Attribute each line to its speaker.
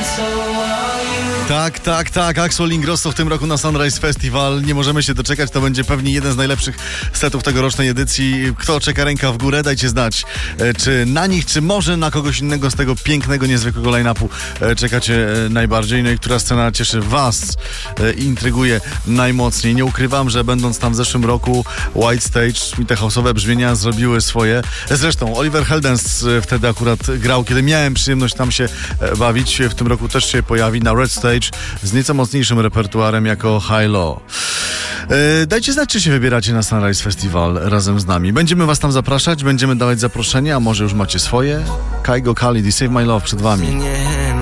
Speaker 1: Tak, Axel Ingrosso w tym roku na Sunrise Festival. Nie możemy się doczekać, to będzie pewnie jeden z najlepszych setów tegorocznej edycji. Kto czeka, ręka w górę, dajcie znać, czy na nich, czy może na kogoś innego z tego pięknego, niezwykłego line-upu czekacie najbardziej. No i która scena cieszy was i intryguje najmocniej. Nie ukrywam, że będąc tam w zeszłym roku, White Stage i te house'owe brzmienia zrobiły swoje. Zresztą Oliver Heldens wtedy akurat grał, kiedy miałem przyjemność tam się bawić. W tym roku też się pojawi na Red Stage z nieco mocniejszym repertuarem jako High Low. Dajcie znać, czy się wybieracie na Sunrise Festival razem z nami. Będziemy was tam zapraszać, będziemy dawać zaproszenie, a może już macie swoje? Kygo Khalid i Save My Love przed wami.